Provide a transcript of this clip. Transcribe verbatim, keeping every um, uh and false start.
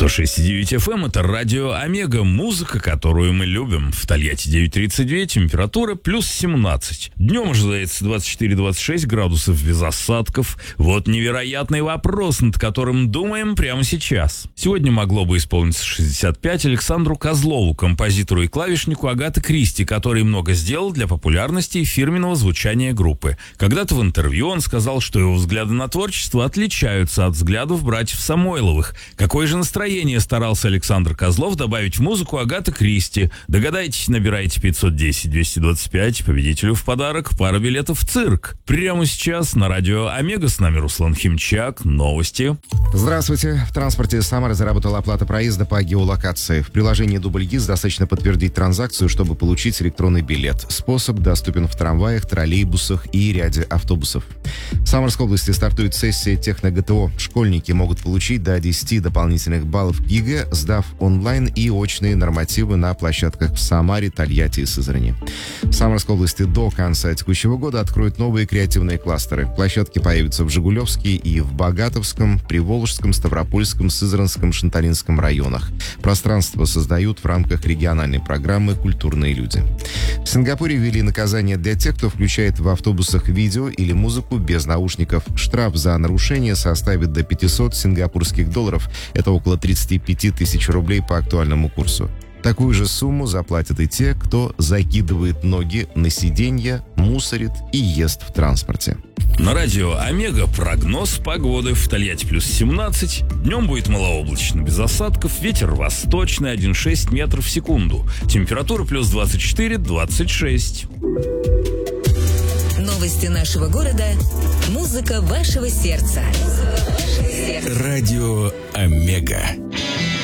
сто шесть и девять эф эм — это радио Омега, музыка, которую мы любим. В Тольятти девять тридцать два, температура плюс семнадцать. Днем ожидается двадцать четыре - двадцать шесть градусов без осадков. Вот невероятный вопрос, над которым думаем прямо сейчас. Сегодня могло бы исполниться шестьдесят пять Александру Козлову, композитору и клавишнику Агаты Кристи, который много сделал для популярности и фирменного звучания группы. Когда-то в интервью он сказал, что его взгляды на творчество отличаются от взглядов братьев Самойловых. Какое же настроение старался Александр Козлов добавить в музыку Агаты Кристи? Догадайтесь, набирайте пятьсот десять двести двадцать пять, победителю в подарок пара билетов в цирк. Прямо сейчас на радио Омега с нами Руслан Химчак. Новости. Здравствуйте. В транспорте Самары заработала оплата проезда по геолокации. В приложении Дубльгиз достаточно подтвердить транзакцию, чтобы получить электронный билет. Способ доступен в трамваях, троллейбусах и ряде автобусов. В Самарской области стартует сессия техно-ГТО. Школьники могут получить до десяти дополнительных баллов к ЕГЭ, сдав онлайн и очные нормативы на площадках в Самаре, Тольятти и Сызрани. В Самарской области до конца текущего года откроют новые креативные кластеры. Площадки появятся в Жигулевске и в Богатовском, Приволжском, Ставропольском, Сызранском, Шанталинском районах. Пространство создают в рамках региональной программы «Культурные люди». В Сингапуре ввели наказание для тех, кто включает в автобусах видео или музыку без наушников. Штраф за нарушение составит до пятисот сингапурских долларов. Это около тридцать пять тысяч рублей по актуальному курсу. Такую же сумму заплатят и те, кто закидывает ноги на сиденья, мусорит и ест в транспорте. На радио Омега прогноз погоды. В Тольятти плюс семнадцать. Днем будет малооблачно, без осадков. Ветер восточный, один целых шесть десятых метров в секунду. Температура плюс двадцать четыре - двадцать шесть. Новости нашего города. Музыка вашего сердца. Радио Омега.